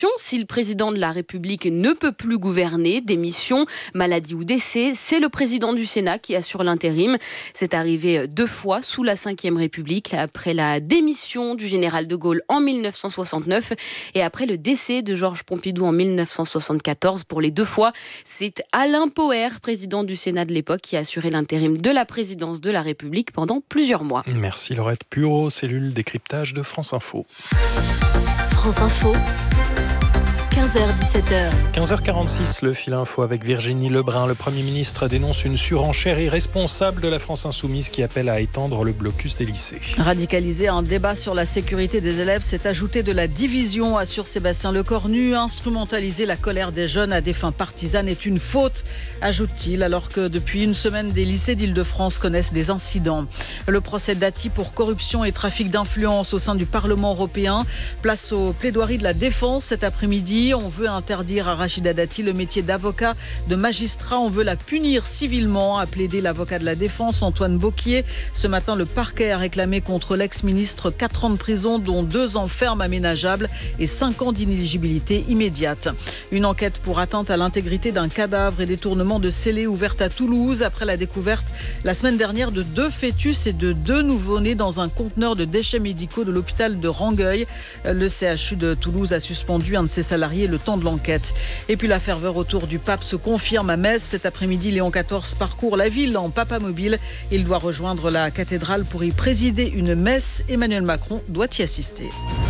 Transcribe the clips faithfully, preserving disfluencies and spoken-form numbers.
Si le président de la République ne peut plus gouverner, démission, maladie ou décès, c'est le président du Sénat qui assure l'intérim. C'est arrivé deux fois sous la cinquième République, après la démission du général de Gaulle en mille neuf cent soixante-neuf et après le décès de Georges Pompidou en mille neuf cent soixante-quatorze. Pour les deux fois, c'est Alain Poher, président du Sénat de l'époque, qui a assuré l'intérim de la présidence de la République pendant plusieurs mois. Merci Laurette Puot, cellule décryptage de France Info. France Info. quinze heures dix-sept heures. quinze heures quarante-six, le fil info avec Virginie Lebrun. Le Premier ministre dénonce une surenchère irresponsable de la France insoumise qui appelle à étendre le blocus des lycées. Radicaliser un débat sur la sécurité des élèves, c'est ajouter de la division, assure Sébastien Lecornu. Instrumentaliser la colère des jeunes à des fins partisanes est une faute, ajoute-t-il, alors que depuis une semaine, des lycées d'Île-de-France connaissent des incidents. Le procès Dati pour corruption et trafic d'influence au sein du Parlement européen. Place aux plaidoiries de la défense cet après-midi. On veut interdire à Rachida Dati le métier d'avocat, de magistrat. On veut la punir civilement, a plaidé l'avocat de la défense Antoine Beauquier. Ce matin, le parquet a réclamé contre l'ex-ministre quatre ans de prison, dont deux ans ferme aménageable et cinq ans d'inéligibilité immédiate. Une enquête pour atteinte à l'intégrité d'un cadavre et détournement de scellés ouverte à Toulouse après la découverte la semaine dernière de deux fœtus et de deux nouveau-nés dans un conteneur de déchets médicaux de l'hôpital de Rangueil. Le C H U de Toulouse a suspendu un de ses salariés le temps de l'enquête. Et puis la ferveur autour du pape se confirme à Metz. Cet après-midi, Léon quatorze parcourt la ville en papamobile. Il doit rejoindre la cathédrale pour y présider une messe. Emmanuel Macron doit y assister.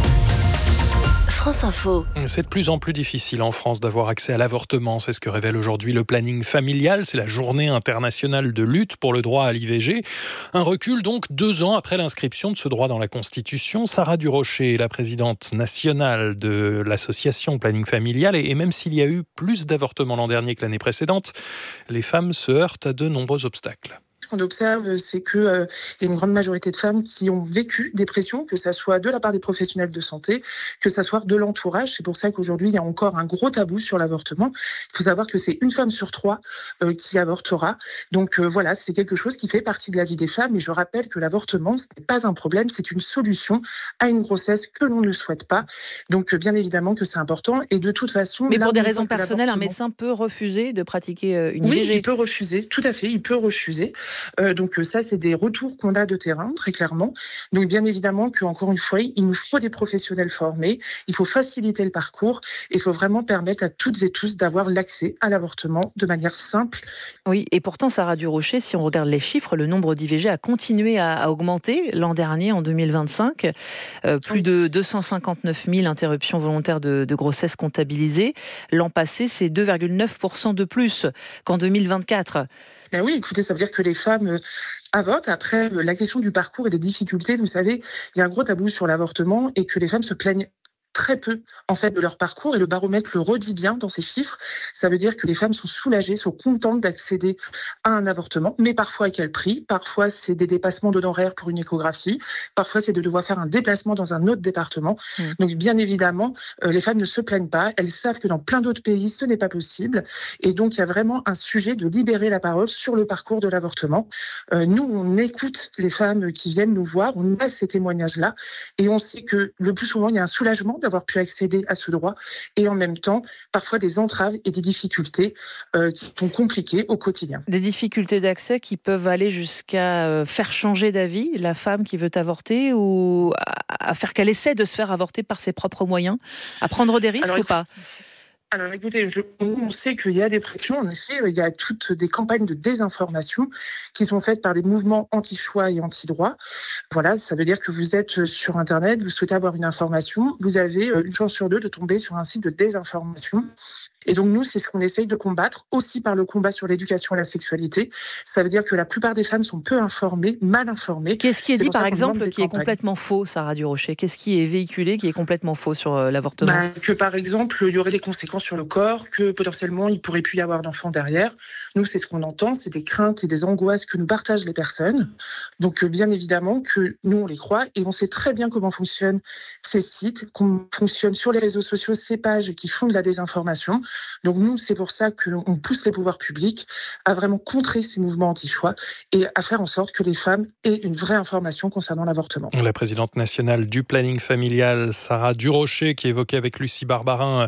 France Info. C'est de plus en plus difficile en France d'avoir accès à l'avortement. C'est ce que révèle aujourd'hui le planning familial. C'est la journée internationale de lutte pour le droit à l'I V G. Un recul donc deux ans après l'inscription de ce droit dans la Constitution. Sarah Durocher est la présidente nationale de l'association Planning Familial. Et même s'il y a eu plus d'avortements l'an dernier que l'année précédente, les femmes se heurtent à de nombreux obstacles. Ce qu'on observe, c'est qu'il euh, y a une grande majorité de femmes qui ont vécu des pressions, que ça soit de la part des professionnels de santé, que ça soit de l'entourage. C'est pour ça qu'aujourd'hui, il y a encore un gros tabou sur l'avortement. Il faut savoir que c'est une femme sur trois euh, qui avortera. Donc euh, voilà, c'est quelque chose qui fait partie de la vie des femmes. Et je rappelle que l'avortement, ce n'est pas un problème, c'est une solution à une grossesse que l'on ne souhaite pas. Donc euh, bien évidemment que c'est important. Et de toute façon... Mais pour des raisons personnelles, un médecin peut refuser de pratiquer une I V G. Oui, il peut refuser, tout à fait, il peut refuser. Euh, donc ça, c'est des retours qu'on a de terrain, très clairement. Donc bien évidemment qu'encore une fois, il nous faut des professionnels formés, il faut faciliter le parcours, il faut vraiment permettre à toutes et tous d'avoir l'accès à l'avortement de manière simple. Oui, et pourtant, Sarah Durocher, si on regarde les chiffres, le nombre d'I V G a continué à, à augmenter l'an dernier, en deux mille vingt-cinq. Euh, plus oui. de deux cent cinquante-neuf mille interruptions volontaires de, de grossesse comptabilisées. L'an passé, c'est deux virgule neuf pour cent de plus qu'en deux mille vingt-quatre. Ben oui, écoutez, ça veut dire que les femmes avortent. Après, la question du parcours et des difficultés, vous savez, il y a un gros tabou sur l'avortement et que les femmes se plaignent très peu en fait de leur parcours et le baromètre le redit bien dans ces chiffres. Ça veut dire que les femmes sont soulagées, sont contentes d'accéder à un avortement, mais parfois à quel prix? Parfois c'est des dépassements d'honoraires pour une échographie, parfois c'est de devoir faire un déplacement dans un autre département. Mmh. Donc bien évidemment, euh, les femmes ne se plaignent pas, elles savent que dans plein d'autres pays ce n'est pas possible et donc il y a vraiment un sujet de libérer la parole sur le parcours de l'avortement. Euh, nous on écoute les femmes qui viennent nous voir, on a ces témoignages-là et on sait que le plus souvent il y a un soulagement d'avoir pu accéder à ce droit et en même temps, parfois des entraves et des difficultés euh, qui sont compliquées au quotidien. Des difficultés d'accès qui peuvent aller jusqu'à euh, faire changer d'avis la femme qui veut avorter ou à, à faire qu'elle essaie de se faire avorter par ses propres moyens, à prendre des risques. Alors, ou pas? Alors écoutez, je, on sait qu'il y a des pressions, en effet, il y a toutes des campagnes de désinformation qui sont faites par des mouvements anti-choix et anti-droit. Voilà, ça veut dire que vous êtes sur Internet, vous souhaitez avoir une information, vous avez une chance sur deux de tomber sur un site de désinformation. Et donc nous, c'est ce qu'on essaye de combattre, aussi par le combat sur l'éducation et la sexualité. Ça veut dire que la plupart des femmes sont peu informées, mal informées. Qu'est-ce qui est, est dit, par exemple, qui est complètement faux, Sarah Durocher? Qu'est-ce qui est véhiculé, qui est complètement faux sur euh, l'avortement? bah, Que par exemple, il y aurait des conséquences sur le corps, que potentiellement, il pourrait plus y avoir d'enfants derrière. Nous, c'est ce qu'on entend, c'est des craintes et des angoisses que nous partagent les personnes. Donc, euh, bien évidemment que nous, on les croit et on sait très bien comment fonctionnent ces sites, comment fonctionnent sur les réseaux sociaux ces pages qui font de la désinformation. Donc nous, c'est pour ça qu'on pousse les pouvoirs publics à vraiment contrer ces mouvements anti-choix et à faire en sorte que les femmes aient une vraie information concernant l'avortement. La présidente nationale du planning familial, Sarah Durocher, qui évoquait avec Lucie Barbarin